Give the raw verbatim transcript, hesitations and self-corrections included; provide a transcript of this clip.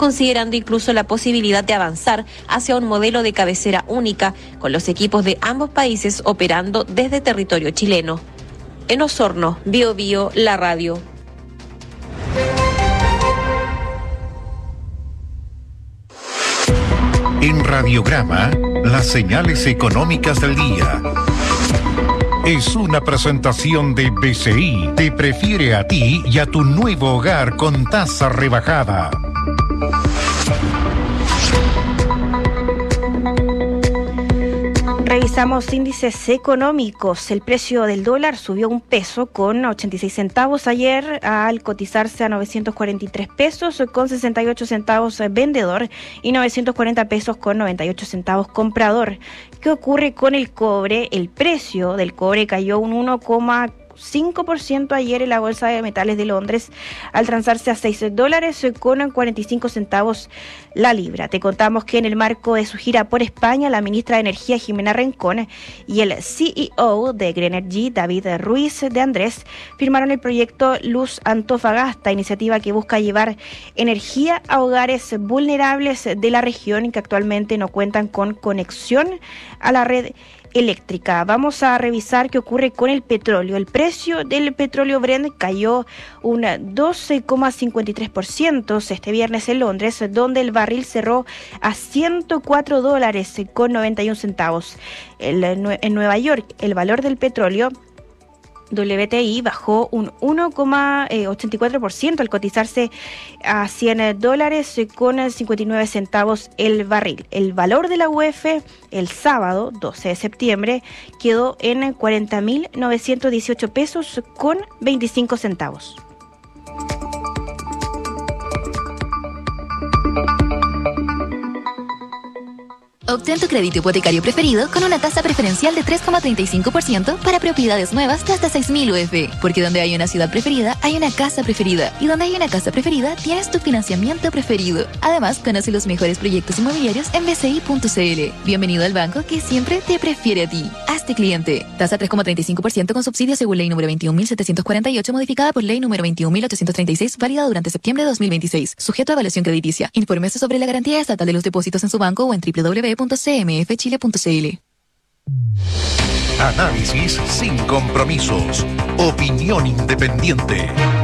considerando incluso la posibilidad de avanzar hacia un modelo de cabecera única, con los equipos de ambos países operando desde territorio chileno. En Osorno, Bio Bio, la radio. En Radiograma, las señales económicas del día. Es una presentación de B C I. Te prefiere a ti y a tu nuevo hogar con tasa rebajada. Revisamos índices económicos. El precio del dólar subió un peso con ochenta y seis centavos ayer al cotizarse a novecientos cuarenta y tres pesos con sesenta y ocho centavos vendedor y novecientos cuarenta pesos con noventa y ocho centavos comprador. ¿Qué ocurre con el cobre? El precio del cobre cayó un uno coma cinco por ciento ayer en la Bolsa de Metales de Londres al transarse a seis dólares con cuarenta y cinco centavos la libra. Te contamos que en el marco de su gira por España, la ministra de Energía Jimena Rincón y el C E O de Grenergy, David Ruiz de Andrés, firmaron el proyecto Luz Antofagasta, iniciativa que busca llevar energía a hogares vulnerables de la región que actualmente no cuentan con conexión a la red eléctrica. Vamos a revisar qué ocurre con el petróleo. El precio del petróleo Brent cayó un doce coma cincuenta y tres por ciento este viernes en Londres, donde el barril cerró a ciento cuatro dólares con noventa y un centavos. El, en Nueva York, el valor del petróleo W T I bajó un uno coma ochenta y cuatro por ciento al cotizarse a cien dólares con cincuenta y nueve centavos el barril. El valor de la U F el sábado doce de septiembre quedó en cuarenta mil novecientos dieciocho pesos con veinticinco centavos. Obtén tu crédito hipotecario preferido con una tasa preferencial de tres coma treinta y cinco por ciento para propiedades nuevas de hasta seis mil U F. Porque donde hay una ciudad preferida, hay una casa preferida. Y donde hay una casa preferida, tienes tu financiamiento preferido. Además, conoce los mejores proyectos inmobiliarios en b c i punto c l. Bienvenido al banco que siempre te prefiere a ti. Hazte cliente. Tasa tres coma treinta y cinco por ciento con subsidio según ley número veintiún mil setecientos cuarenta y ocho, modificada por ley número veintiún mil ochocientos treinta y seis, válida durante septiembre de dos mil veintiséis. Sujeto a evaluación crediticia. Infórmese sobre la garantía estatal de los depósitos en su banco o en w w w punto c m f chile punto c l. Análisis sin compromisos. Opinión independiente.